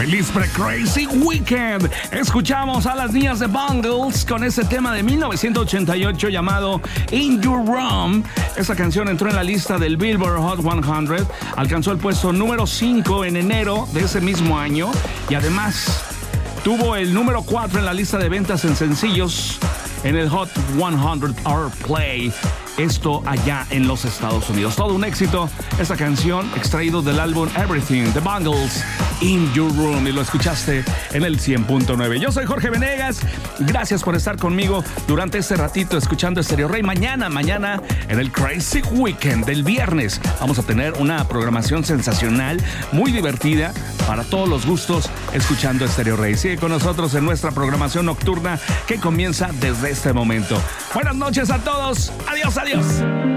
Feliz Pre-Crazy Weekend. Escuchamos a las niñas de Bangles con ese tema de 1988 llamado In Your Room. Esa canción entró en la lista del Billboard Hot 100, alcanzó el puesto número 5 en enero de ese mismo año y además tuvo el número 4 en la lista de ventas en sencillos en el Hot 100 Hour Play. Esto allá en los Estados Unidos. Todo un éxito. Esta canción extraído del álbum Everything, The Bangles, In Your Room. Y lo escuchaste en el 100.9. Yo soy Jorge Venegas. Gracias por estar conmigo durante este ratito escuchando Estéreo Rey. Mañana en el Crazy Weekend del viernes vamos a tener una programación sensacional, muy divertida, para todos los gustos, escuchando Estéreo Rey. Sigue con nosotros en nuestra programación nocturna que comienza desde este momento. Buenas noches a todos. Adiós.